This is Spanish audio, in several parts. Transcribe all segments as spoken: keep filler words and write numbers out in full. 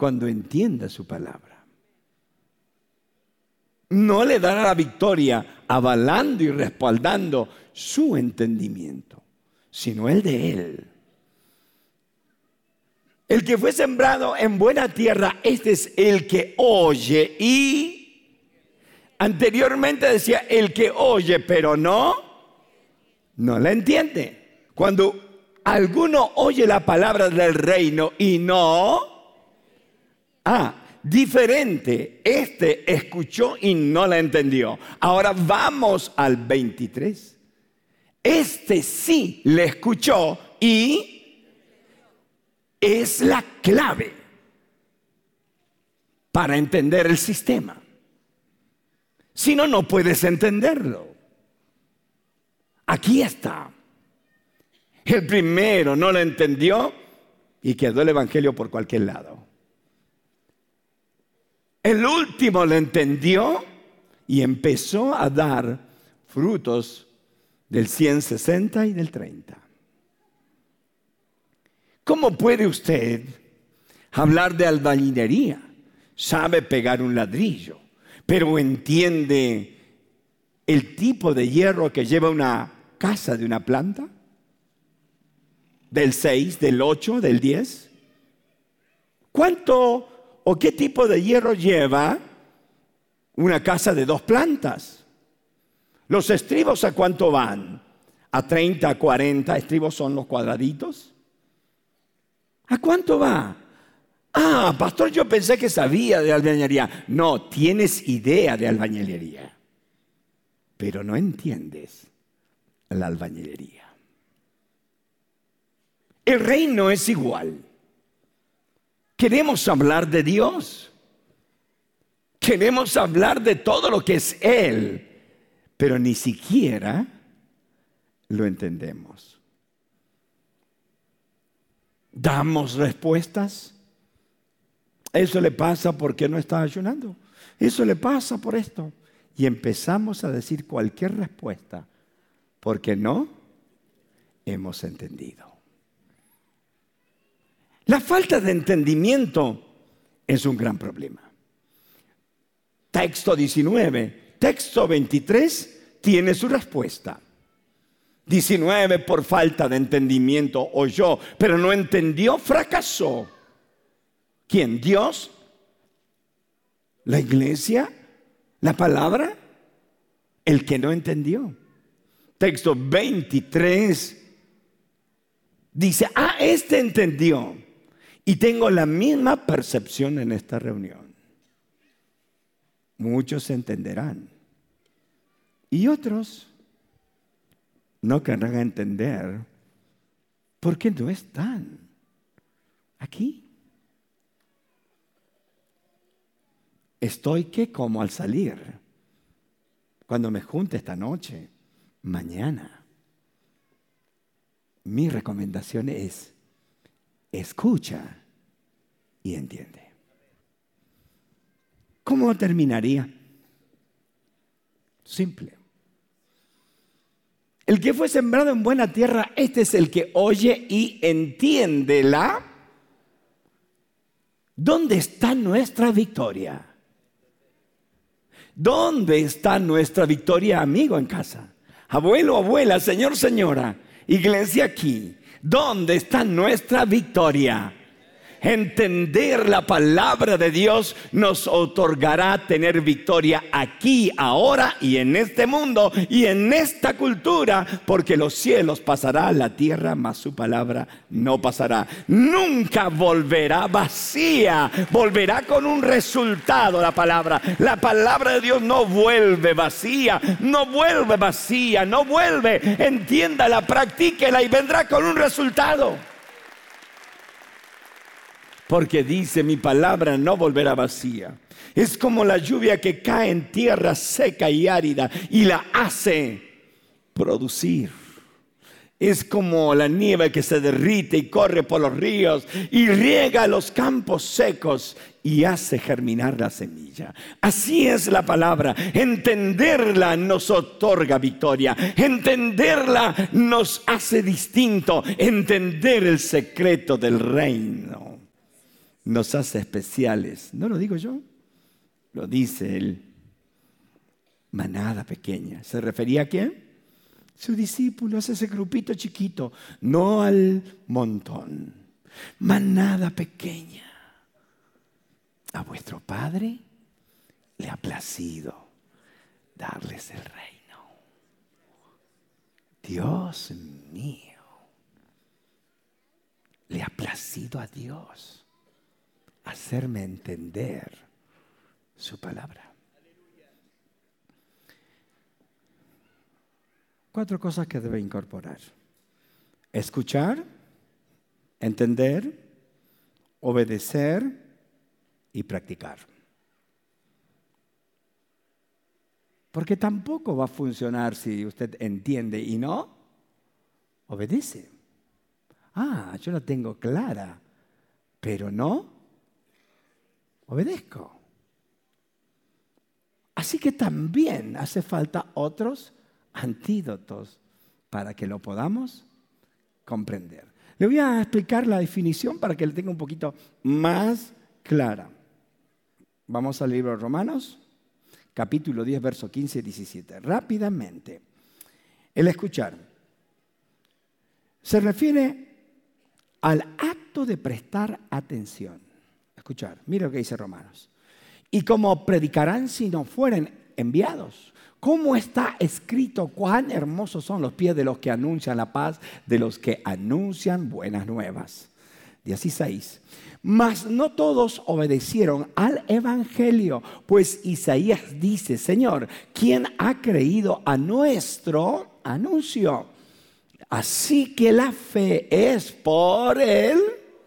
cuando entienda su palabra. No le dará la victoria avalando y respaldando su entendimiento, sino el de Él. El que fue sembrado en buena tierra, este es el que oye y anteriormente decía el que oye pero no, no la entiende. Cuando alguno oye la palabra del reino y no, ah, diferente, este escuchó y no la entendió. Ahora vamos al veintitrés. Este sí le escuchó y es la clave para entender el sistema. Si no, no puedes entenderlo. Aquí está. El primero no lo entendió y quedó el evangelio por cualquier lado. El último lo entendió y empezó a dar frutos del ciento sesenta y del treinta. ¿Cómo puede usted hablar de albañilería? Sabe pegar un ladrillo, pero entiende el tipo de hierro que lleva una casa de una planta. ¿Del seis, del ocho, del diez? ¿Cuánto o qué tipo de hierro lleva una casa de dos plantas? ¿Los estribos a cuánto van? ¿A treinta, a cuarenta estribos son los cuadraditos? ¿A cuánto va? Ah, pastor, yo pensé que sabía de albañilería. No, tienes idea de albañilería, pero no entiendes la albañilería. El reino es igual. Queremos hablar de Dios. Queremos hablar de todo lo que es Él, pero ni siquiera lo entendemos. ¿Damos respuestas? Eso le pasa porque no está ayunando. Eso le pasa por esto. Y empezamos a decir cualquier respuesta porque no hemos entendido. La falta de entendimiento es un gran problema. Texto diecinueve, texto veintitrés tiene su respuesta. diecinueve, por falta de entendimiento oyó, pero no entendió, fracasó. ¿Quién? ¿Dios? ¿La iglesia? ¿La palabra? El que no entendió. Texto veintitrés dice, ah, este entendió. Y tengo la misma percepción en esta reunión. Muchos entenderán y otros no querrán entender porque no están aquí. Estoy que como al salir, cuando me junte esta noche, mañana. Mi recomendación es, escucha y entiende. ¿Cómo terminaría? Simple. El que fue sembrado en buena tierra, este es el que oye y entiende la. ¿Dónde está nuestra victoria? ¿Dónde está nuestra victoria, amigo en casa? Abuelo, abuela, señor, señora, iglesia aquí. ¿Dónde está nuestra victoria? Entender la palabra de Dios nos otorgará tener victoria aquí, ahora y en este mundo y en esta cultura, porque los cielos pasará, la tierra, mas su palabra no pasará. Nunca volverá vacía, volverá con un resultado la palabra. La palabra de Dios no vuelve vacía, no vuelve vacía, no vuelve. Entiéndala, practíquela y vendrá con un resultado. Porque dice, mi palabra no volverá vacía. Es como la lluvia que cae en tierra seca y árida y la hace producir. Es como la nieve que se derrite y corre por los ríos y riega los campos secos y hace germinar la semilla. Así es la palabra. Entenderla nos otorga victoria. Entenderla nos hace distinto. Entender el secreto del reino nos hace especiales. No lo digo yo, lo dice él. Manada pequeña. ¿Se refería a quién? Sus discípulos, ese grupito chiquito, no al montón. Manada pequeña. A vuestro Padre le ha placido darles el reino. Dios mío, le ha placido a Dios hacerme entender su palabra. Cuatro cosas que debe incorporar: escuchar, entender, obedecer y practicar. Porque tampoco va a funcionar si usted entiende y no obedece. Ah, yo la tengo clara, pero no obedezco. Así que también hace falta otros antídotos para que lo podamos comprender. Le voy a explicar la definición para que le tenga un poquito más clara. Vamos al libro de Romanos, capítulo diez, verso quince y diecisiete. Rápidamente. El escuchar se refiere al acto de prestar atención. Escuchar, mira lo que dice Romanos. Y cómo predicarán si no fueren enviados. ¿Cómo está escrito? Cuán hermosos son los pies de los que anuncian la paz, de los que anuncian buenas nuevas. dieciséis. Mas no todos obedecieron al evangelio, pues Isaías dice: Señor, ¿quién ha creído a nuestro anuncio? Así que la fe es por el,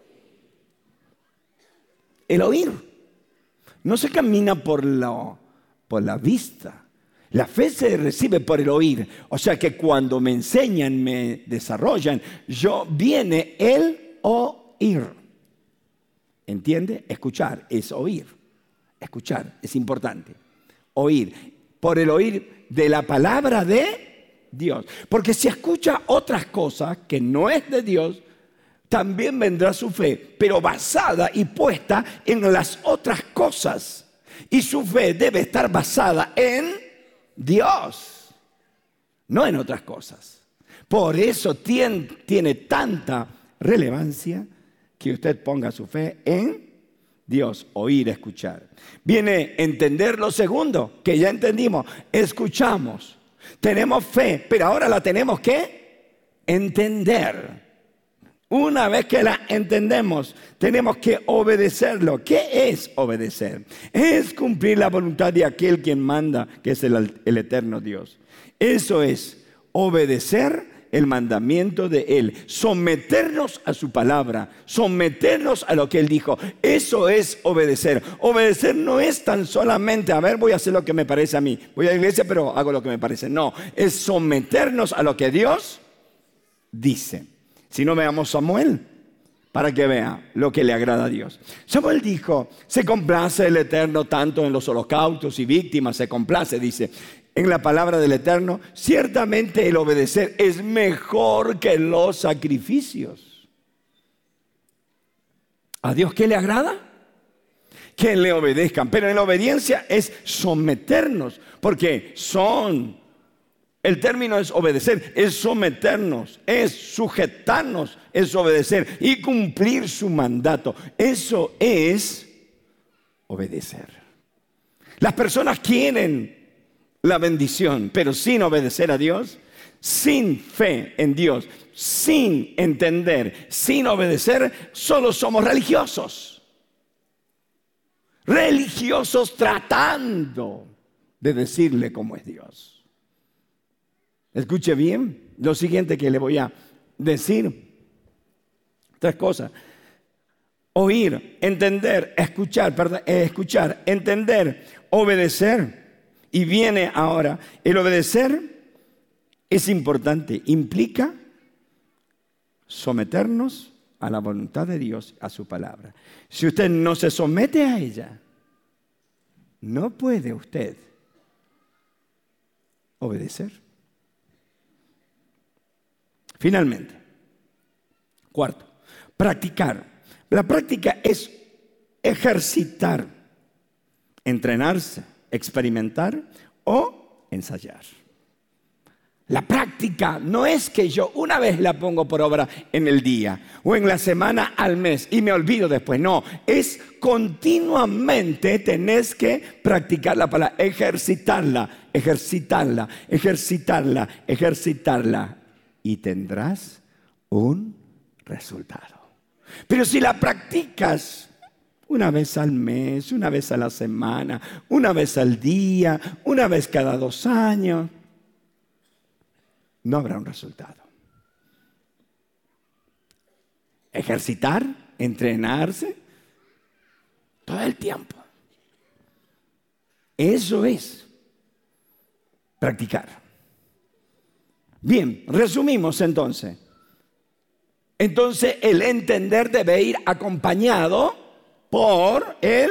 el oír. No se camina por la, por la vista. La fe se recibe por el oír. O sea que cuando me enseñan, me desarrollan, yo viene el oír. ¿Entiende? Escuchar es oír. Escuchar es importante. Oír. Por el oír de la palabra de Dios. Porque si escucha otras cosas que no es de Dios, también vendrá su fe, pero basada y puesta en las otras cosas. Y su fe debe estar basada en Dios, no en otras cosas. Por eso tiene, tiene tanta relevancia que usted ponga su fe en Dios, oír, escuchar. Viene entender lo segundo, que ya entendimos, escuchamos, tenemos fe, pero ahora la tenemos que entender. Una vez que la entendemos, tenemos que obedecerlo. ¿Qué es obedecer? Es cumplir la voluntad de aquel quien manda, que es el, el eterno Dios. Eso es obedecer el mandamiento de Él, someternos a su palabra, someternos a lo que Él dijo. Eso es obedecer. Obedecer no es tan solamente, a ver, voy a hacer lo que me parece a mí. Voy a la iglesia, pero hago lo que me parece. No, es someternos a lo que Dios dice. Si no, veamos Samuel, para que vea lo que le agrada a Dios. Samuel dijo: se complace el Eterno tanto en los holocaustos y víctimas, se complace, dice, en la palabra del Eterno. Ciertamente el obedecer es mejor que los sacrificios. ¿A Dios qué le agrada? Que le obedezcan. Pero en la obediencia es someternos, porque son... El término es obedecer, es someternos, es sujetarnos, es obedecer y cumplir su mandato. Eso es obedecer. Las personas quieren la bendición, pero sin obedecer a Dios, sin fe en Dios, sin entender, sin obedecer, solo somos religiosos. Religiosos tratando de decirle cómo es Dios. Escuche bien lo siguiente que le voy a decir. Tres cosas. Oír, entender, escuchar, perdón, eh, escuchar, entender, obedecer. Y viene ahora, el obedecer es importante, implica someternos a la voluntad de Dios, a su palabra. Si usted no se somete a ella, no puede usted obedecer. Finalmente, cuarto, practicar. La práctica es ejercitar, entrenarse, experimentar o ensayar. La práctica no es que yo una vez la pongo por obra en el día o en la semana al mes y me olvido después. No, es continuamente tenés que practicar la palabra, ejercitarla, ejercitarla, ejercitarla, ejercitarla y tendrás un resultado. Pero si la practicas una vez al mes, una vez a la semana, una vez al día, una vez cada dos años, no habrá un resultado. Ejercitar, entrenarse, todo el tiempo. Eso es practicar. Bien, resumimos entonces. Entonces el entender debe ir acompañado por el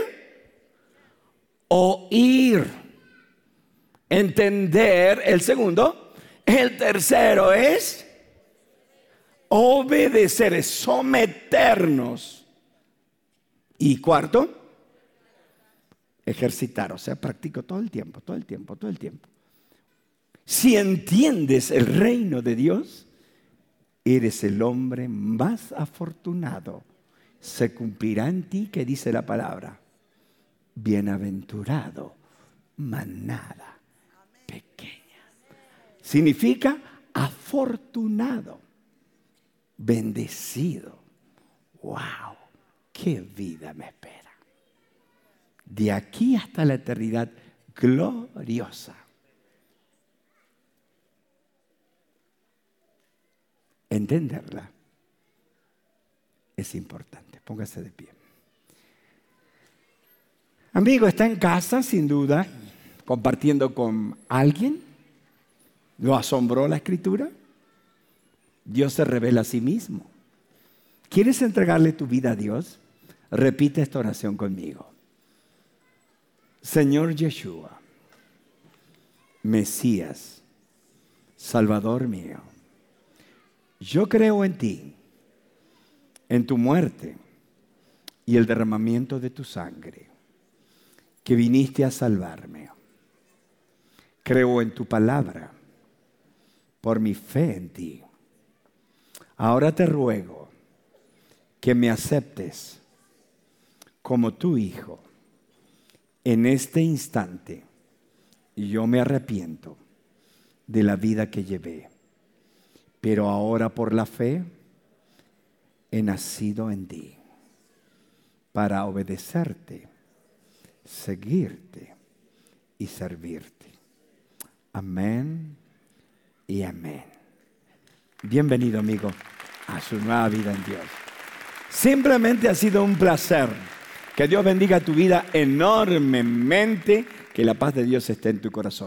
oír. Entender, el segundo. El tercero es obedecer, es someternos. Y cuarto, ejercitar, o sea, practico todo el tiempo, todo el tiempo, todo el tiempo. Si entiendes el reino de Dios, eres el hombre más afortunado. Se cumplirá en ti, que dice la palabra, bienaventurado, manada pequeña. Significa afortunado, bendecido. ¡Wow! ¡Qué vida me espera! De aquí hasta la eternidad gloriosa. Entenderla es importante. Póngase de pie. Amigo, está en casa, sin duda, compartiendo con alguien. ¿Lo asombró la Escritura? Dios se revela a sí mismo. ¿Quieres entregarle tu vida a Dios? Repite esta oración conmigo. Señor Yeshua, Mesías, Salvador mío, yo creo en ti, en tu muerte y el derramamiento de tu sangre, que viniste a salvarme. Creo en tu palabra, por mi fe en ti. Ahora te ruego que me aceptes como tu hijo. En este instante yo me arrepiento de la vida que llevé, pero ahora por la fe he nacido en ti para obedecerte, seguirte y servirte. Amén y amén. Bienvenido, amigo, a su nueva vida en Dios. Simplemente ha sido un placer. Que Dios bendiga tu vida enormemente. Que la paz de Dios esté en tu corazón.